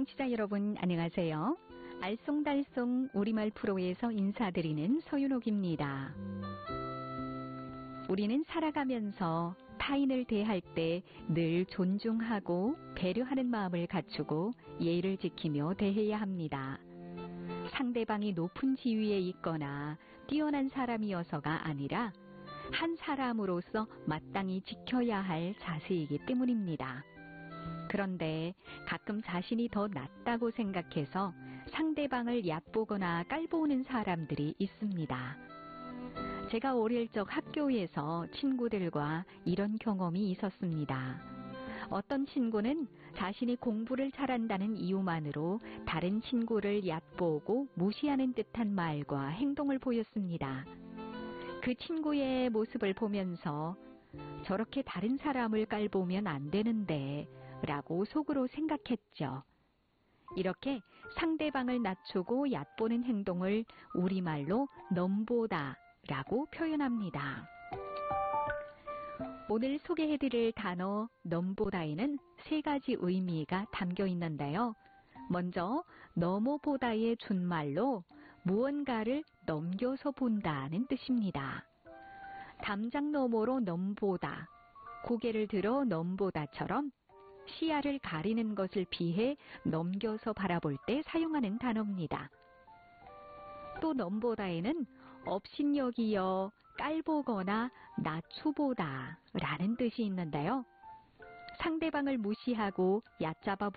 청취자 여러분 안녕하세요. 알쏭달쏭 우리말 프로에서 인사드리는 서윤옥입니다. 우리는 살아가면서 타인을 대할 때 늘 존중하고 배려하는 마음을 갖추고 예의를 지키며 대해야 합니다. 상대방이 높은 지위에 있거나 뛰어난 사람이어서가 아니라 한 사람으로서 마땅히 지켜야 할 자세이기 때문입니다. 그런데 가끔 자신이 더 낫다고 생각해서 상대방을 얕보거나 깔보는 사람들이 있습니다. 제가 어릴 적 학교에서 친구들과 이런 경험이 있었습니다. 어떤 친구는 자신이 공부를 잘한다는 이유만으로 다른 친구를 얕보고 무시하는 듯한 말과 행동을 보였습니다. 그 친구의 모습을 보면서 저렇게 다른 사람을 깔보면 안 되는데 라고 속으로 생각했죠. 이렇게 상대방을 낮추고 얕보는 행동을 우리말로 넘보다 라고 표현합니다. 오늘 소개해드릴 단어 넘보다에는 세 가지 의미가 담겨 있는데요. 먼저 넘어보다의 준말로 무언가를 넘겨서 본다는 뜻입니다. 담장 너머로 넘보다, 고개를 들어 넘보다처럼 시야를 가리는 것을 피해 넘겨서 바라볼 때 사용하는 단어입니다. 또 넘보다에는 업신여기여 깔보거나 낮추보다 라는 뜻이 있는데요. 상대방을 무시하고 얕잡아